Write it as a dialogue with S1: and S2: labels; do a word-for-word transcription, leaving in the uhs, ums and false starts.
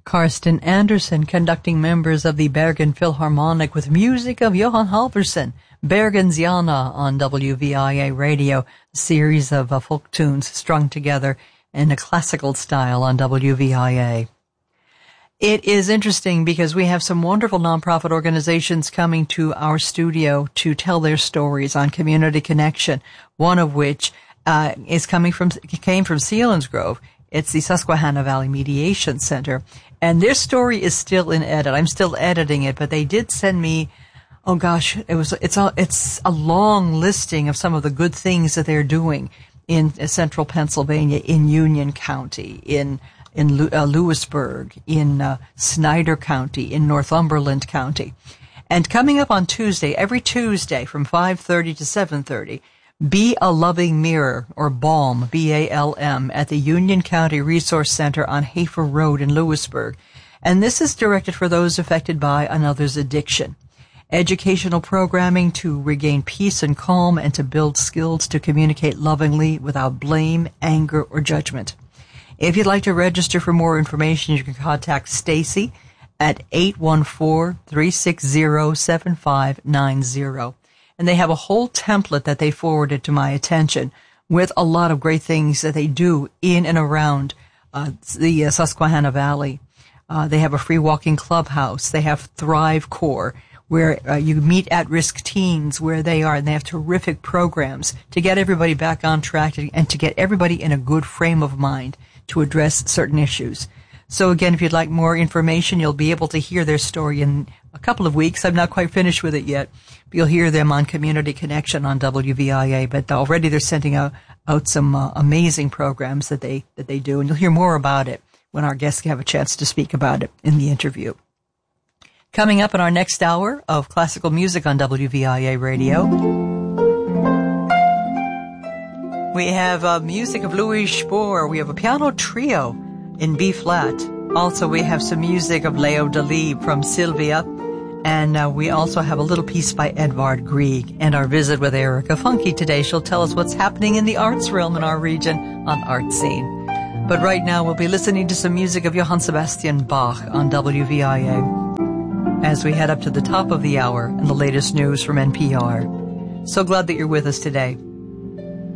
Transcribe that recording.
S1: Karsten Andersen conducting members of the Bergen Philharmonic with music of Johan Halvorsen, Bergensiana on W V I A Radio, a series of uh, folk tunes strung together in a classical style on W V I A. It is interesting because we have some wonderful nonprofit organizations coming to our studio to tell their stories on Community Connection, one of which uh, is coming from came from Selinsgrove. It's the Susquehanna Valley Mediation Center. And their story is still in edit. I'm still editing it, but they did send me, oh gosh, it was, it's a, it's a long listing of some of the good things that they're doing in central Pennsylvania, in Union County, in, in uh, Lewisburg, in uh, Snyder County, in Northumberland County. And coming up on Tuesday, every Tuesday from five thirty to seven thirty, Be a Loving Mirror, or BALM, B A L M, at the Union County Resource Center on Hafer Road in Lewisburg. And this is directed for those affected by another's addiction. Educational programming to regain peace and calm and to build skills to communicate lovingly without blame, anger, or judgment. If you'd like to register for more information, you can contact Stacy at eight one four, three six zero, seven five nine zero. And they have a whole template that they forwarded to my attention with a lot of great things that they do in and around uh, the uh, Susquehanna Valley. Uh, they have a free walking clubhouse. They have Thrive Core, where uh, you meet at-risk teens where they are, and they have terrific programs to get everybody back on track and to get everybody in a good frame of mind to address certain issues. So again, if you'd like more information, you'll be able to hear their story in a couple of weeks. I'm not quite finished with it yet. But you'll hear them on Community Connection on W V I A. But already they're sending out, out some uh, amazing programs that they that they do, and you'll hear more about it when our guests have a chance to speak about it in the interview. Coming up in our next hour of classical music on W V I A Radio, we have uh, music of Louis Spohr. We have a piano trio in B-flat. Also, we have some music of Leo Delibes from Sylvia, and uh, we also have a little piece by Edvard Grieg. And our visit with Erica Funke today, she'll tell us what's happening in the arts realm in our region on Art Scene. But right now, we'll be listening to some music of Johann Sebastian Bach on W V I A as we head up to the top of the hour and the latest news from N P R. So glad that you're with us today.